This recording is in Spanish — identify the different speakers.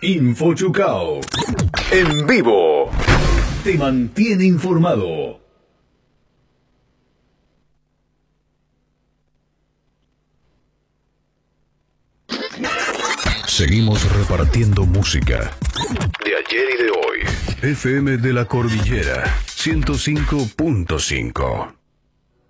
Speaker 1: Info Chucao. En vivo. Te mantiene informado. Seguimos repartiendo música. De ayer y de hoy. FM de la Cordillera 105.5.